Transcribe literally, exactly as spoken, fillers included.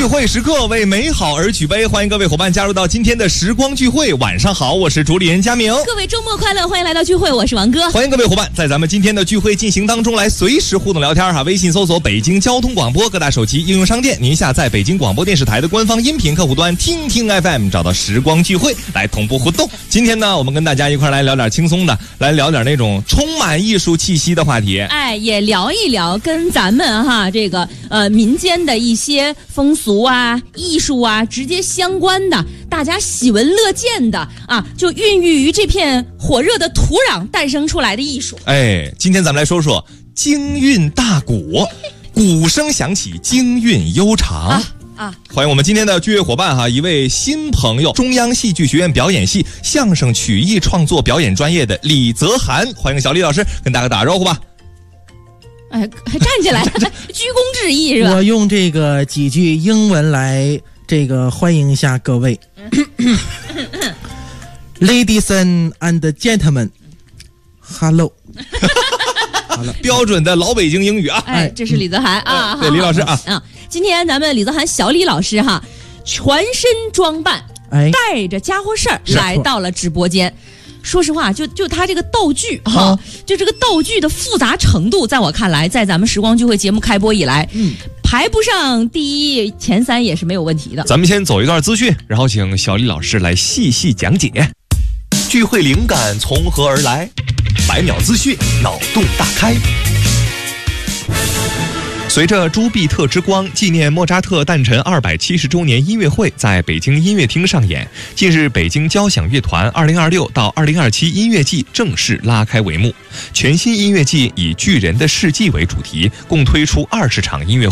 聚会时刻为美好而举杯，欢迎各位伙伴加入到今天的时光聚会。晚上好，我是主理人佳明。 各位周末快乐，欢迎来到聚会，我是王哥。 欢迎各位伙伴在咱们今天的聚会进行当中来随时互动聊天哈。微信搜索北京交通广播，各大手机应用商店您下载北京广播电视台的官方音频客户端听听 F M， 找到时光聚会来同步互动。今天呢，我们跟大家一块来聊点轻松的，来聊点那种充满艺术气息的话题。 哎，也聊一聊跟咱们哈这个呃民间的一些风俗啊、艺术啊直接相关的，大家喜闻乐见的啊，就孕育于这片火热的土壤诞生出来的艺术。 哎，今天咱们来说说京韵大鼓，鼓声响起，京韵悠长。啊啊！欢迎我们今天的聚会伙伴哈，一位新朋友，中央戏剧学院表演系相声曲艺创作表演专业的李泽涵，欢迎小李老师，跟大家打招呼吧。 哎，还站起来，鞠躬致意是吧？ 我用这个几句英文来这个欢迎一下各位，Ladies and gentlemen, hello。 好了，标准的老北京英语啊！ 哎，这是李泽涵啊， 对，李老师啊， 嗯，今天咱们李泽涵小李老师哈，全身装扮，哎，带着家伙事儿来到了直播间。说实话，就就他这个道具哈、啊，就这个道具的复杂程度，在我看来，在咱们时光聚会节目开播以来，嗯，排不上第一，前三也是没有问题的。 咱们先走一段资讯，然后请小李老师来细细讲解。聚会灵感从何而来？百秒资讯，脑洞大开。随着朱庇特之光纪念莫扎特诞辰二百七十周年音乐会在北京音乐厅上演，近日北京交响乐团二零二六到二零二七音乐季正式拉开帷幕。全新音乐季以巨人的事迹为主题，共推出二十场音乐会。